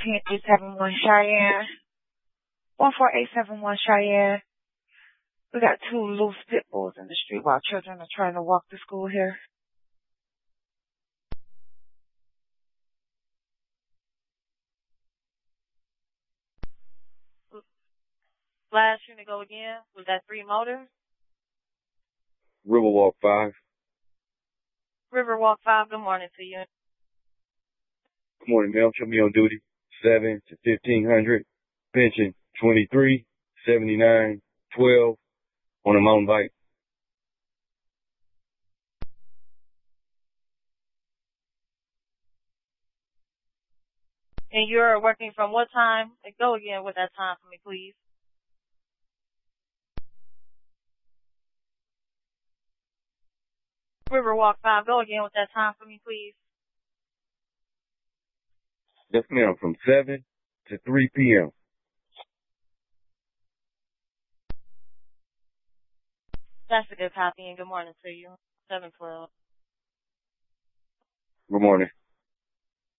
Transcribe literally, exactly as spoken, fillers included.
fourteen eight seven one Cheyenne. one four eight seven one Cheyenne. We got two loose pit bulls in the street while children are trying to walk to school here. Last unit go again. Was that three motor? Riverwalk five. Riverwalk five, good morning to you. Good morning, ma'am. Show me on duty. seven to fifteen hundred. Pension twenty-three seventy-nine twelve on a mountain bike. And you're working from what time? Go again with that time for me, please. Riverwalk five, go again with that time for me, please. Yes, ma'am. From seven to three p.m. That's a good copy, and good morning to you. seven twelve. Good morning.